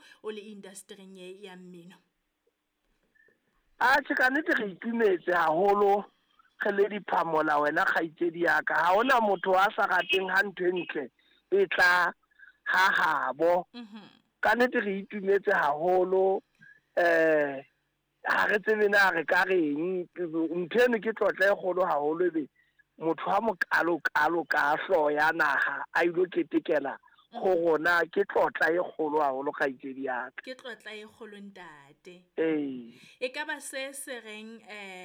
o le industry-eng ya mmino? Tjhe ka nnete re itumetse haholo re le diphamola wena kgaitsedi ya ka. Ha hona motho a sa rateng ha ntho e ntle e tla ha habo. Ka nnete re itumetse haholo ha re tsebe na re ka reng. Ntho eno ke tlotla e kgolo haholo ebe motho wa mokalo ka hloho ya naha a ilo ketekela go rona, ke tlotla e kgolo haholo kgaitsedi ya ka. Ke tlotla e kgolo ntate. Ee. Ka ba se reng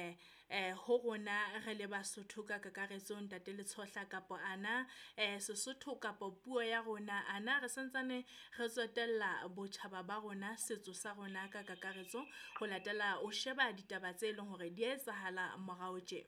ho rona re le Basotho ka kakaretso ntate Letshohla kapo ana Sesotho kapo puo ya rona, ana re santsane re tsotella botjhaba ba rona, setso sa rona ka kakaretso ho latela o sheba ditaba tse leng hore di etsahala morao tje?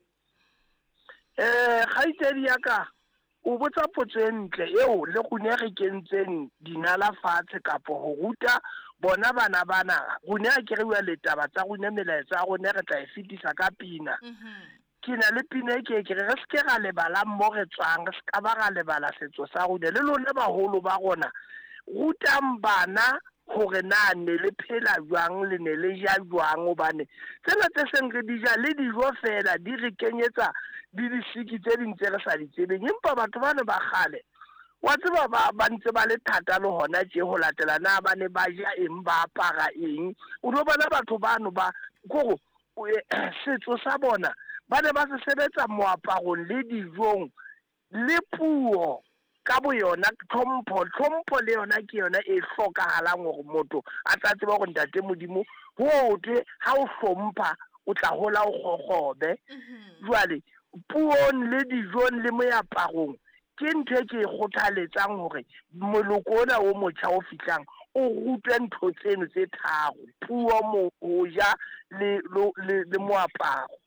Kgaitsedi ya ka o botsa potso e ntle eo le rona re kentseng dinala fatshe kapo ho ruta bona bana rona ke re bua le taba tsa rona, melaetsa ya rona re tla e fetisa ka pina. Ke na le pina e ke re se ke ra lebala mo re tswang, re se ka ba ra lebala setso sa rona. Le lona baholo ba rona rutang bana hore na ne le phela jwang, le ne le ja jwang, hobane tsena tse seng re di ja le dijo fela di re kenyetsa di siki tse ding tse re sa di tsebeng. Empa batho ba ne ba kgale wa tseba ba ntse ba le thata le hona tje ho latela na ba ne ba ja eng, ba apara eng. O no bona batho bano ba kore setso sa bona ba ne ba se sebetsa moaparong le dijong le puo ka bo yona. Tlhompho le yona ke yona e hlokahalang hore motho a tla tseba hore ntate Modimo ho thwe ha o hlompha o tla hola o kgokgobe. Jwale puong le dijong le moaparong ke ntho e ke e kgothaletsang hore moloko ona o motjha o fihlang o rutwe ntho tseno tse tharo: puo, ho ja le moaparo.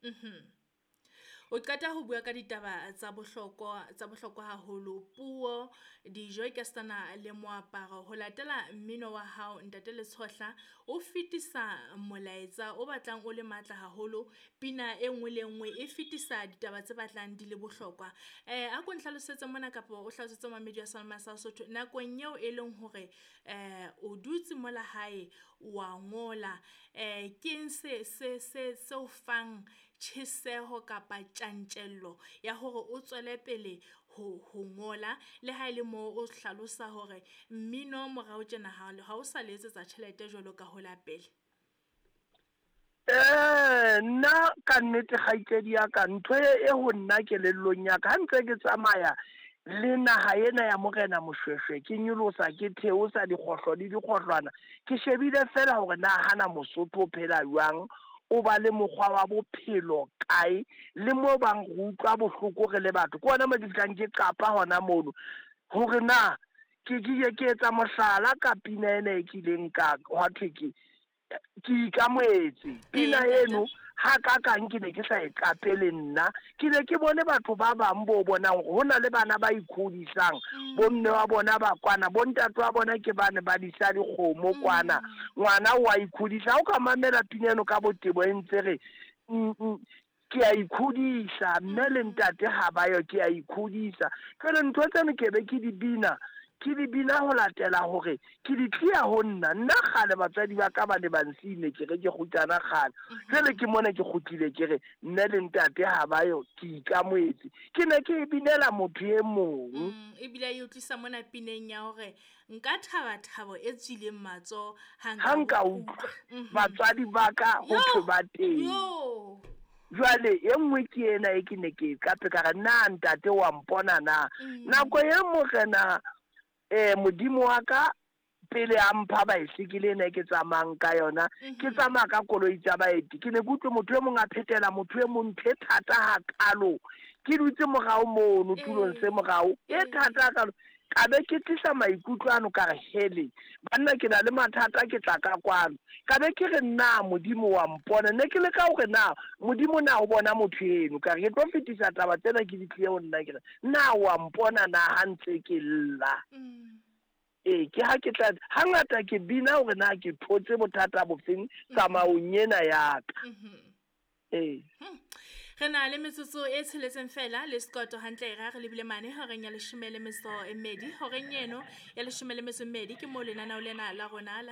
O qeta ho bua ka ditaba tsa bohlokwa haholo: puo, dijo ke sana le moaparo. Ho latela mmino wa hao ntate Letshohla, o fetisa molaetsa o batlang o le matla haholo. Pina e nngwe le nngwe e fetisa ditaba tse batlang di le bohlokwa. A ko nhlalosetse mona kapo o hlalosetse mamedi ya Salma sa Sotho nakong eo e leng hore o dutse mola hae wa ngola, ke se o fang tjheseho kapa tjantjello ya hore o tswele pele ho ngola, le ha ile mo o hlalosa hore mmino morao tjena ha o sa le etsetsa tjhelete jwalo ka ho la pele? Nna ka nnete kgaitsedi ya ka, ntho e ho nna kelellong ya ka ha ntse ke tsamaya le naha ena ya Morena Moshweshwe, ke nyolosa ke theosa dikgohlo le dikgohlwana, ke shebile fela hore na hana Mosotho o phela jwang, o ba le mokgwa wa bophelo kae, le mo bang re utlwa bohloko re le batho. Ke hona mo ke fihlang ke qapa hona mono hore na ke etsa mohlala ka pina ena e kileng ka hwa thwe ke ikamoetse. Pina eno ha kakang ke ne ke sa e qapele nna, ke ne ke bone batho ba bang bo bonang hore ho na le bana ba ikgodisang, bomme wa bona ba kwana, bontate wa bona ke bane ba disa dikgomo kwana, ngwana wa ikhodisa. Ha o ka mamela pina eno ka botebo e ntse re ke a ikhodisa, mme le ntate ha ba yo ke a ikhodisa. Jwale ntho tseno ke be ke di bina ho latela hore ke di tlisa ho nna kgale batswadi ba ka ba ne ba nsile ke re ke kgutlana kgale. Jwale ke mona ke kgutlile ke re mme le ntate ha ba yo ke ikamoetse, ke ne ke binela motho e mong. Ebile e utlwisa mona pineng ya hore nka thabo e tswileng matso ha nka utlwa batswadi ba ka ho thwe ba teng. Jwale e nngwe ke ena e ke ne ke kape ka re na ntate wa mpona na nako e Morena Modimo wa ka pele a mpha baesekele ena ke tsamayang ka yona, ke tsamaya ka koloi tsa baeti, ke ne ke utlwe motho e mong a phetela motho e mong ntho e thata hakalo, ke dutse morao mono tulong se morao e thata hakalo, ka be ke tlisa maikutlo ano ka re hele banna ke na le mathata, ke tla ka kwano. Ka be ke re na Modimo wa mpona, ne ke le ka hore na Modimo na o bona motho eno, ka re ke tlo fetisa taba tsena ke di tlile ho nna, ke re na wa mpona na ha ntse ke lla. Ke ha ke tla hangata ke bina hore na ke thotse bothata bofeng tsamaong ena ya ka. Re na le metsotso e tsheletseng fela le Scott hantle re lebile mane horeng ya 12 horeng eno ya 12 ke mo lenana o lena la rona